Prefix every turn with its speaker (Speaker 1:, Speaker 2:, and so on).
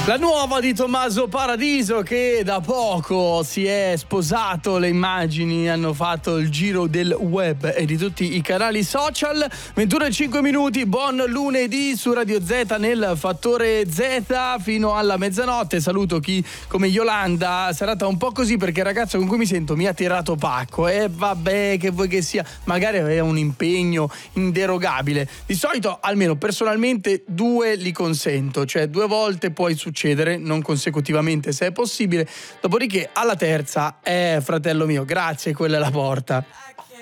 Speaker 1: La nuova di Tommaso Paradiso, che da poco si è sposato, le immagini hanno fatto il giro del web e di tutti i canali social. 21:05, buon lunedì su Radio Z nel Fattore Z fino alla mezzanotte. Saluto chi come Yolanda, serata un po' così perché il ragazzo con cui mi sento mi ha tirato pacco e vabbè, che vuoi che sia, magari aveva un impegno inderogabile. Di solito, almeno personalmente, 2 li consento, cioè 2 volte puoi succedere, non consecutivamente se è possibile, dopodiché alla terza fratello mio, grazie, quella è la porta.